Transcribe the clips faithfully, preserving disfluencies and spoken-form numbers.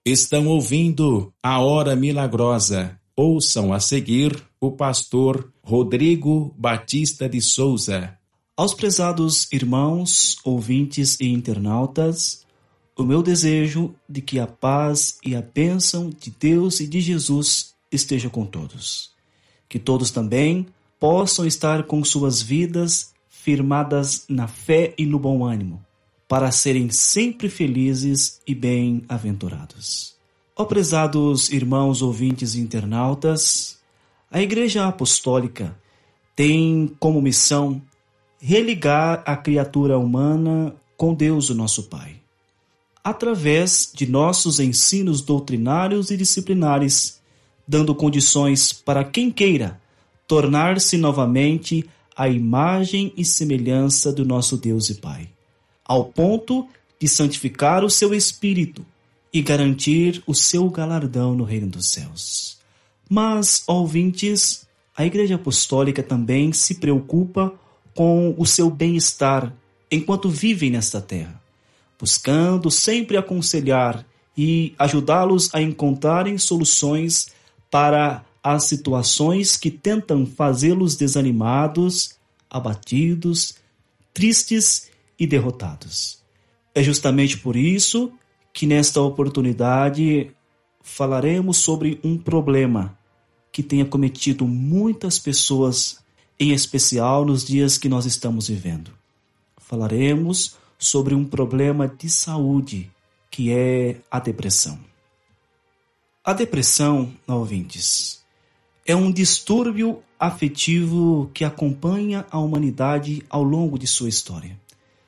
Estão ouvindo a Hora Milagrosa. Ouçam a seguir o pastor Rodrigo Batista de Souza. Aos prezados irmãos, ouvintes e internautas, o meu desejo de que a paz e a bênção de Deus e de Jesus esteja com todos. Que todos também possam estar com suas vidas firmadas na fé e no bom ânimo, para serem sempre felizes e bem-aventurados. Ó prezados irmãos, ouvintes e internautas, a Igreja Apostólica tem como missão religar a criatura humana com Deus, o nosso Pai, através de nossos ensinos doutrinários e disciplinares, dando condições para quem queira tornar-se novamente a imagem e semelhança do nosso Deus e Pai, ao ponto de santificar o seu espírito e garantir o seu galardão no reino dos céus. Mas, ouvintes, a Igreja Apostólica também se preocupa com o seu bem-estar enquanto vivem nesta terra, buscando sempre aconselhar e ajudá-los a encontrarem soluções para as situações que tentam fazê-los desanimados, abatidos, tristes e derrotados. É justamente por isso que nesta oportunidade falaremos sobre um problema que tem acometido muitas pessoas, em especial nos dias que nós estamos vivendo. Falaremos sobre um problema de saúde, que é a depressão. A depressão, ouvintes, é um distúrbio afetivo que acompanha a humanidade ao longo de sua história.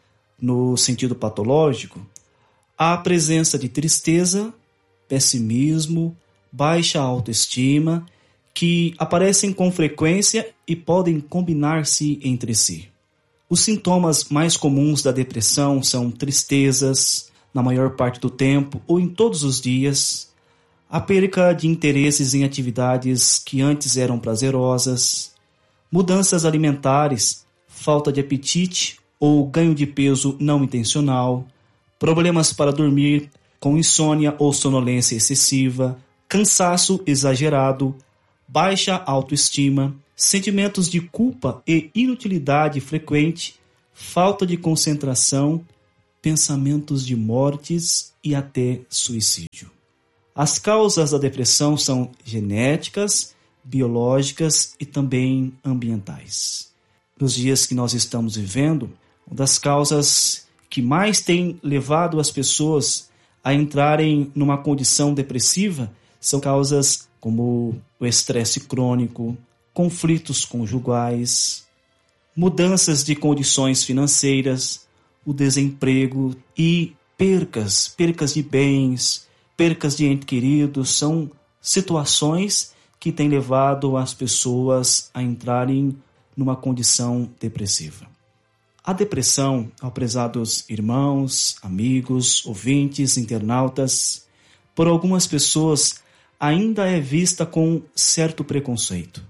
No sentido patológico, há a presença de tristeza, pessimismo, baixa autoestima, que aparecem com frequência e podem combinar-se entre si. Os sintomas mais comuns da depressão são tristezas, na maior parte do tempo ou em todos os dias, a perda de interesses em atividades que antes eram prazerosas, mudanças alimentares, falta de apetite ou ganho de peso não intencional, problemas para dormir com insônia ou sonolência excessiva, cansaço exagerado, baixa autoestima, sentimentos de culpa e inutilidade frequente, falta de concentração, pensamentos de mortes e até suicídio. As causas da depressão são genéticas, biológicas e também ambientais. Nos dias que nós estamos vivendo, uma das causas que mais tem levado as pessoas a entrarem numa condição depressiva são causas como o estresse crônico, conflitos conjugais, mudanças de condições financeiras, o desemprego e percas, percas de bens, percas de entes queridos. São situações que têm levado as pessoas a entrarem numa condição depressiva. A depressão, ó prezados irmãos, amigos, ouvintes, internautas, por algumas pessoas ainda é vista com certo preconceito.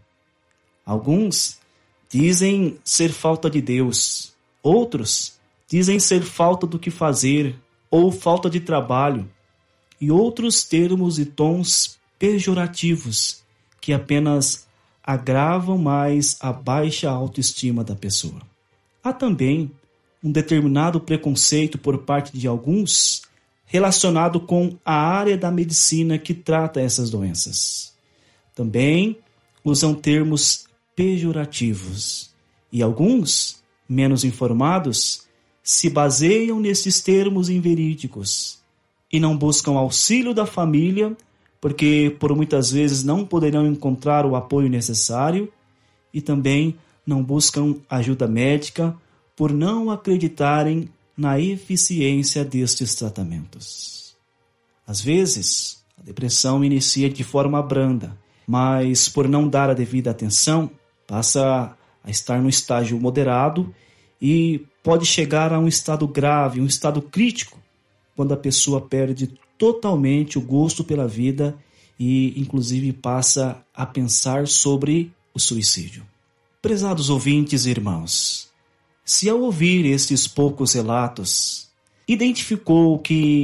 Alguns dizem ser falta de Deus, outros dizem ser falta do que fazer ou falta de trabalho, e outros termos e tons pejorativos que apenas agravam mais a baixa autoestima da pessoa. Há também um determinado preconceito por parte de alguns relacionado com a área da medicina que trata essas doenças. Também usam termos pejorativos e alguns, menos informados, se baseiam nesses termos inverídicos e não buscam auxílio da família, porque por muitas vezes não poderão encontrar o apoio necessário, e também não buscam ajuda médica por não acreditarem na eficiência destes tratamentos. Às vezes, a depressão inicia de forma branda, mas por não dar a devida atenção, passa a estar no estágio moderado e pode chegar a um estado grave, um estado crítico, quando a pessoa perde totalmente o gosto pela vida e, inclusive, passa a pensar sobre o suicídio. Prezados ouvintes e irmãos, se ao ouvir estes poucos relatos, identificou que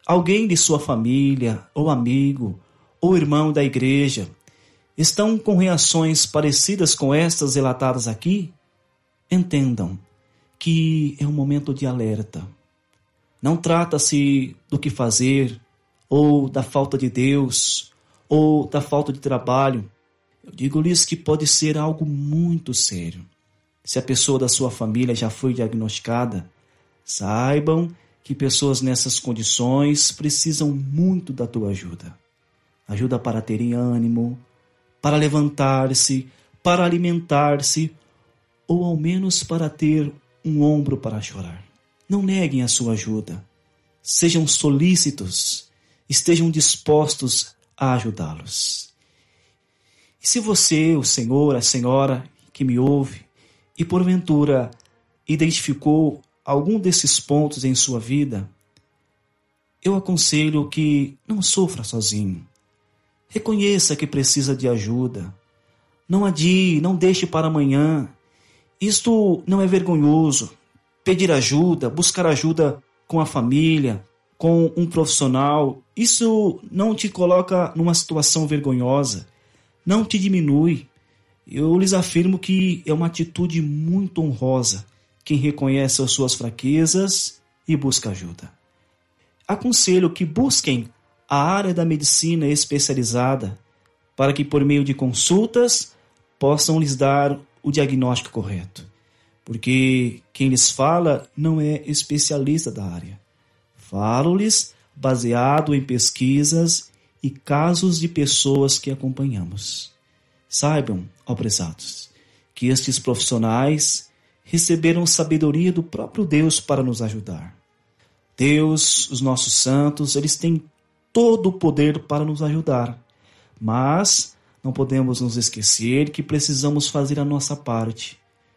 alguém de sua família, ou amigo, ou irmão da igreja, estão com reações parecidas com estas relatadas aqui, entendam que é um momento de alerta. Não trata-se do que fazer, ou da falta de Deus, ou da falta de trabalho. Eu digo-lhes que pode ser algo muito sério. Se a pessoa da sua família já foi diagnosticada, saibam que pessoas nessas condições precisam muito da tua ajuda. Ajuda para terem ânimo, para levantar-se, para alimentar-se, ou ao menos para ter um ombro para chorar. Não neguem a sua ajuda. Sejam solícitos, estejam dispostos a ajudá-los. E se você, o senhor, a senhora que me ouve, e porventura identificou algum desses pontos em sua vida, eu aconselho que não sofra sozinho. Reconheça que precisa de ajuda. Não adie, não deixe para amanhã. Isto não é vergonhoso. Pedir ajuda, buscar ajuda com a família, com um profissional, isso não te coloca numa situação vergonhosa, não te diminui. Eu lhes afirmo que é uma atitude muito honrosa quem reconhece as suas fraquezas e busca ajuda. Aconselho que busquem a área da medicina especializada para que, por meio de consultas, possam lhes dar o diagnóstico correto. Porque quem lhes fala não é especialista da área. Falo-lhes baseado em pesquisas e casos de pessoas que acompanhamos. Saibam, ó prezados, que estes profissionais receberam sabedoria do próprio Deus para nos ajudar. Deus, os nossos santos, eles têm todo o poder para nos ajudar. Mas não podemos nos esquecer que precisamos fazer a nossa parte,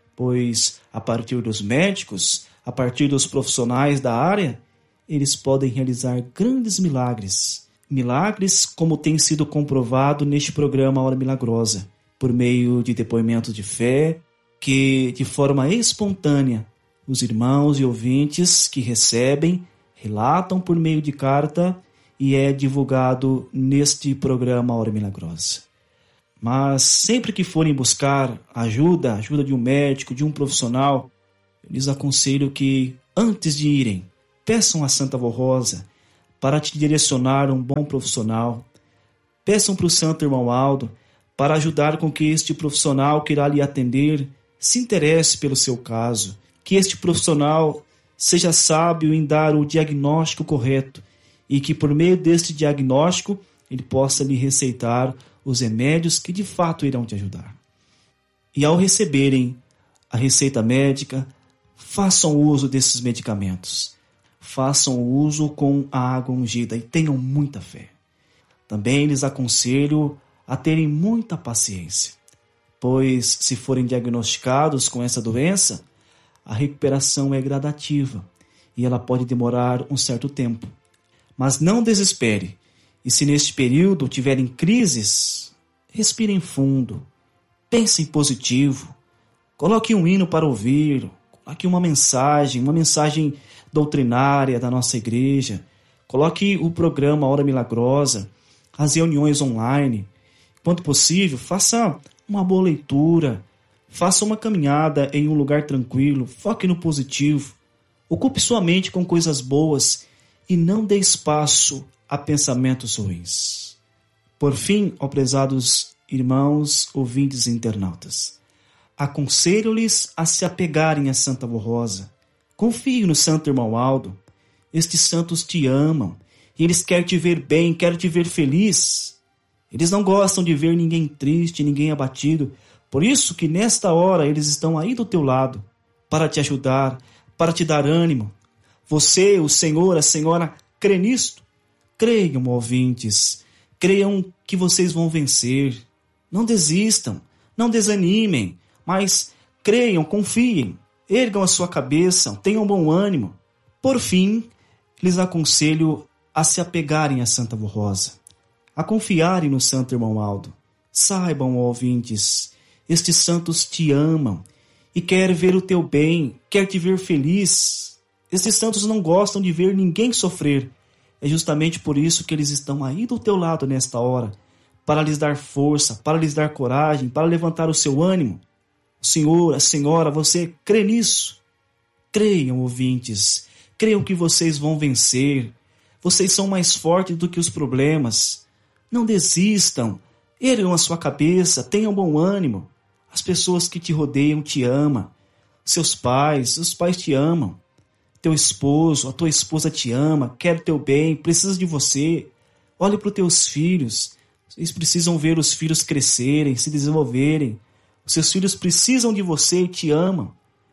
pois a partir dos médicos, a partir dos profissionais da área, eles podem realizar grandes milagres. Milagres como tem sido comprovado neste programa Hora Milagrosa, por meio de depoimentos de fé, que de forma espontânea os irmãos e ouvintes que recebem, relatam por meio de carta e é divulgado neste programa Hora Milagrosa. Mas sempre que forem buscar ajuda, ajuda de um médico, de um profissional, eu lhes aconselho que, antes de irem, peçam a Santa Avó Rosa para te direcionar um bom profissional. Peçam para o Santo Irmão Aldo para ajudar com que este profissional que irá lhe atender se interesse pelo seu caso, que este profissional seja sábio em dar o diagnóstico correto e que por meio deste diagnóstico ele possa lhe receitar os remédios que de fato irão te ajudar. E ao receberem a receita médica, façam uso desses medicamentos. Façam uso com a água ungida e tenham muita fé. Também lhes aconselho a terem muita paciência, pois se forem diagnosticados com essa doença, a recuperação é gradativa e ela pode demorar um certo tempo. Mas não desespere, e se neste período tiverem crises, respirem fundo, pensem positivo, coloque um hino para ouvir, coloque uma mensagem, uma mensagem doutrinária da nossa igreja, coloque o programa Hora Milagrosa, as reuniões online. Quanto possível, faça uma boa leitura, faça uma caminhada em um lugar tranquilo, foque no positivo, ocupe sua mente com coisas boas e não dê espaço a pensamentos ruins. Por fim, ó prezados irmãos, ouvintes e internautas, aconselho-lhes a se apegarem a Santa Avó Rosa. Confie no Santo Irmão Aldo. Estes santos te amam e eles querem te ver bem, querem te ver feliz. Eles não gostam de ver ninguém triste, ninguém abatido. Por isso que nesta hora eles estão aí do teu lado para te ajudar, para te dar ânimo. Você, o Senhor, a Senhora, crê nisto? Creiam, ouvintes. Creiam que vocês vão vencer. Não desistam, não desanimem, mas creiam, confiem. Ergam a sua cabeça, tenham bom ânimo. Por fim, lhes aconselho a se apegarem a Santa Avó Rosa, a confiarem no Santo Irmão Aldo. Saibam, ouvintes, estes santos te amam e querem ver o teu bem, querem te ver feliz. Estes santos não gostam de ver ninguém sofrer. É justamente por isso que eles estão aí do teu lado nesta hora, para lhes dar força, para lhes dar coragem, para levantar o seu ânimo. O Senhor, a Senhora, você crê nisso? Creiam, ouvintes, creiam que vocês vão vencer. Vocês são mais fortes do que os problemas. Não desistam, ergam a sua cabeça, tenham bom ânimo. As pessoas que te rodeiam te amam. Seus pais, os pais te amam. Teu esposo, a tua esposa te ama, quer o teu bem, precisa de você. Olhe para os teus filhos. Eles precisam ver os filhos crescerem, se desenvolverem. Os seus filhos precisam de você e te amam.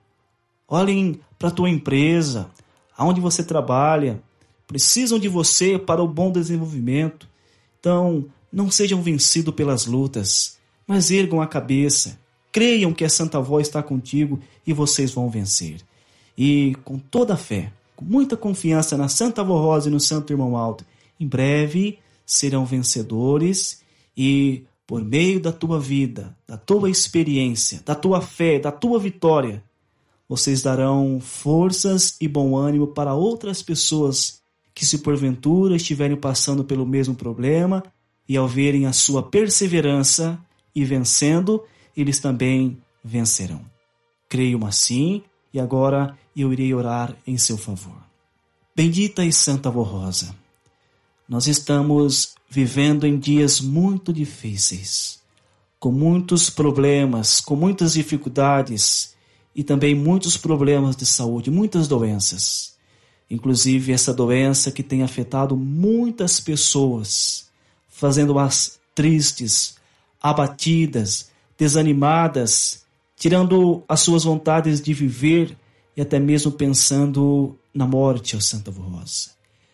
Olhem para a tua empresa, aonde você trabalha. Precisam de você para o bom desenvolvimento. Então, não sejam vencidos pelas lutas, mas ergam a cabeça. Creiam que a Santa Avó está contigo e vocês vão vencer. E com toda a fé, com muita confiança na Santa Avó Rosa e no Santo Irmão Aldo, em breve serão vencedores e, por meio da tua vida, da tua experiência, da tua fé, da tua vitória, vocês darão forças e bom ânimo para outras pessoas que, se porventura estiverem passando pelo mesmo problema, e ao verem a sua perseverança e vencendo, eles também vencerão. Creio assim, e agora eu irei orar em seu favor. Bendita e Santa Avó Rosa, nós estamos vivendo em dias muito difíceis, com muitos problemas, com muitas dificuldades e também muitos problemas de saúde, muitas doenças. Inclusive essa doença que tem afetado muitas pessoas, fazendo-as tristes, abatidas, desanimadas, tirando as suas vontades de viver e até mesmo pensando na morte, ó Santa Avó Rosa.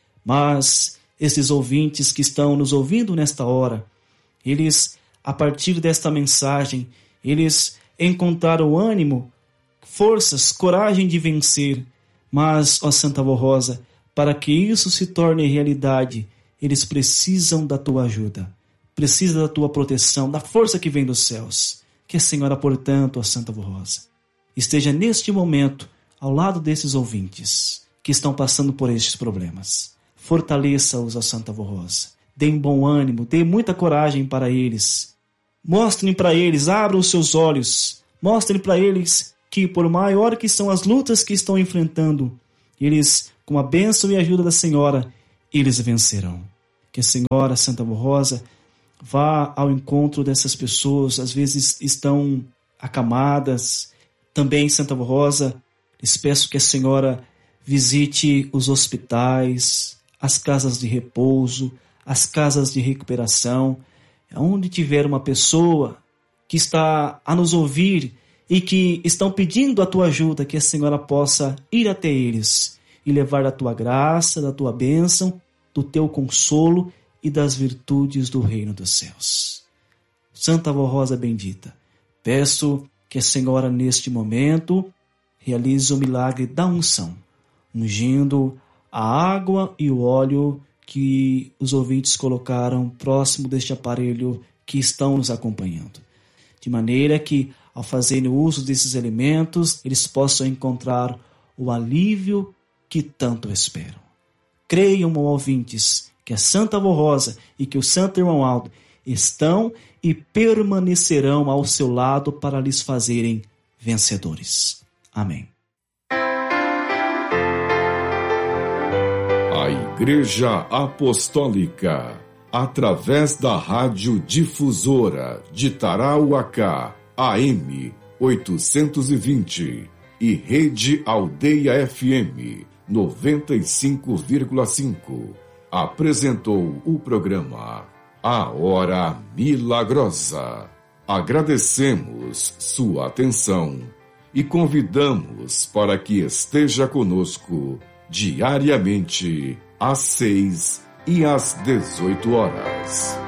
Mas esses ouvintes que estão nos ouvindo nesta hora, eles, a partir desta mensagem, eles encontraram ânimo, forças, coragem de vencer. Mas, ó Santa Avó Rosa, para que isso se torne realidade, eles precisam da tua ajuda, precisam da tua proteção, da força que vem dos céus. Que a Senhora, portanto, ó Santa Avó Rosa, esteja neste momento ao lado desses ouvintes que estão passando por estes problemas. Fortaleça-os, ó Santa Avó Rosa. Dê bom ânimo, dê muita coragem para eles. Mostrem para eles, abram os seus olhos, mostrem para eles que, por maior que são as lutas que estão enfrentando, eles, com a bênção e a ajuda da Senhora, eles vencerão. Que a Senhora, Santa Avó Rosa, vá ao encontro dessas pessoas, às vezes estão acamadas. Também, Santa Avó Rosa, lhes peço que a Senhora visite os hospitais, as casas de repouso, as casas de recuperação, onde tiver uma pessoa que está a nos ouvir e que estão pedindo a tua ajuda, que a Senhora possa ir até eles e levar a tua graça, da tua bênção, do teu consolo e das virtudes do reino dos céus. Santa Avó Rosa bendita, peço que a Senhora neste momento realize o milagre da unção, ungindo a água e o óleo que os ouvintes colocaram próximo deste aparelho que estão nos acompanhando, de maneira que, ao fazerem uso desses elementos, eles possam encontrar o alívio que tanto esperam. Creiam, ouvintes, que a Santa Avó Rosa e que o Santo Irmão Aldo estão e permanecerão ao seu lado para lhes fazerem vencedores. Amém. A Igreja Apostólica, através da Rádio Difusora de Tarauacá, A M oitocentos e vinte e Rede Aldeia F M noventa e cinco vírgula cinco, apresentou o programa A Hora Milagrosa. Agradecemos sua atenção e convidamos para que esteja conosco diariamente às seis e às dezoito horas.